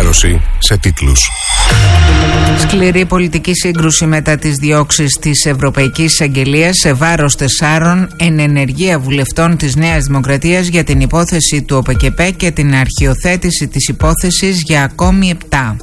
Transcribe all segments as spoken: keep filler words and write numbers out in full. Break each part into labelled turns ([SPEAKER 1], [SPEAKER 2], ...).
[SPEAKER 1] ενημέρωση σε τίτλους.
[SPEAKER 2] Σκληρή πολιτική σύγκρουση μετά τις διώξεις της Ευρωπαϊκής Εισαγγελίας σε βάρος τεσσάρων εν ενεργεία βουλευτών της Νέας Δημοκρατίας για την υπόθεση του ΟΠΕΚΕΠΕ και την αρχιοθέτηση της υπόθεσης για ακόμη επτά.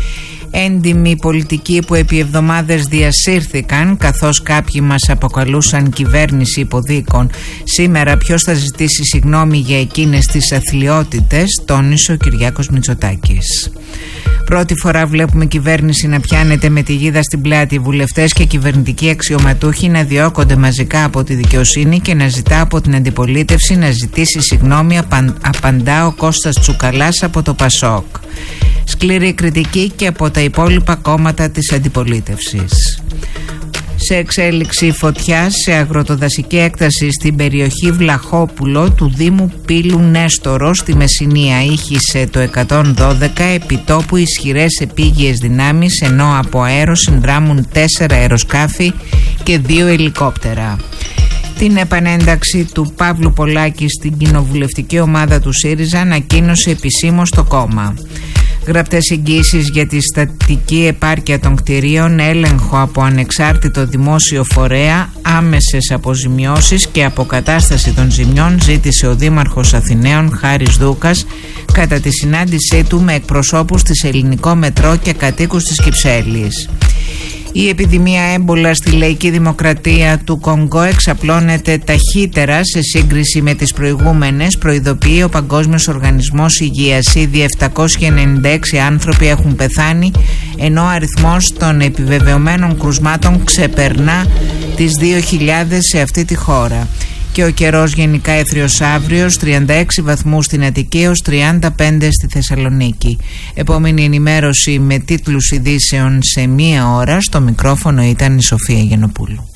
[SPEAKER 2] Έντιμοι πολιτικοί που επί εβδομάδες διασύρθηκαν, καθώς κάποιοι μας αποκαλούσαν κυβέρνηση υποδίκων. Σήμερα ποιος θα ζητήσει συγγνώμη για εκείνες τις αθλιότητες, τόνισε ο Κυριάκος Μητσοτάκης. Πρώτη φορά βλέπουμε κυβέρνηση να πιάνεται με τη γίδα στην πλάτη, βουλευτές και κυβερνητικοί αξιωματούχοι να διώκονται μαζικά από τη δικαιοσύνη και να ζητά από την αντιπολίτευση να ζητήσει συγγνώμη, απαντά ο Κώστας Τσουκαλάς από το Πασόκ. Σκληρή κριτική και από τα υπόλοιπα κόμματα της αντιπολίτευσης. Σε εξέλιξη φωτιά σε αγροτοδασική έκταση στην περιοχή Βλαχόπουλο του Δήμου Πύλου Νέστορο στη Μεσσηνία ήχησε το εκατόν δώδεκα, επιτόπου ισχυρές επίγειες δυνάμεις, ενώ από αέρο συνδράμουν τέσσερα αεροσκάφη και δύο ελικόπτερα. Την επανένταξη του Παύλου Πολάκη στην κοινοβουλευτική ομάδα του ΣΥΡΙΖΑ ανακοίνωσε επισήμως το κόμμα. Γραπτές εγγύησεις για τη στατική επάρκεια των κτηρίων, έλεγχο από ανεξάρτητο δημόσιο φορέα, άμεσες αποζημιώσεις και αποκατάσταση των ζημιών ζήτησε ο Δήμαρχος Αθηναίων Χάρης Δούκας κατά τη συνάντησή του με εκπροσώπους της Ελληνικό Μετρό και κατοίκους της Κυψέλης. Η επιδημία έμπολα στη λαϊκή δημοκρατία του Κονγκό εξαπλώνεται ταχύτερα σε σύγκριση με τις προηγούμενες, προειδοποιεί ο Παγκόσμιος Οργανισμός Υγείας. Ήδη επτακόσιοι ενενήντα έξι άνθρωποι έχουν πεθάνει, ενώ ο αριθμός των επιβεβαιωμένων κρουσμάτων ξεπερνά τις δύο χιλιάδες σε αυτή τη χώρα. Και ο καιρός γενικά έθριος αύριος, τριάντα έξι βαθμούς στην Αττική έως τριάντα πέντε στη Θεσσαλονίκη. Επόμενη ενημέρωση με τίτλους ειδήσεων σε μία ώρα. Στο μικρόφωνο ήταν η Σοφία Γιαννοπούλου.